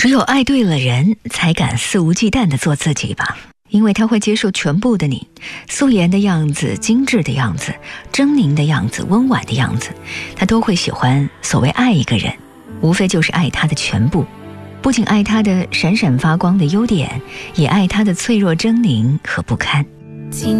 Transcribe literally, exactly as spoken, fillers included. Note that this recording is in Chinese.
只有爱对了人，才敢肆无忌惮地做自己吧。因为他会接受全部的你，素颜的样子，精致的样子，狰狞的样子，温婉的样子，他都会喜欢。所谓爱一个人，无非就是爱他的全部，不仅爱他的闪闪发光的优点，也爱他的脆弱狰狞和不堪。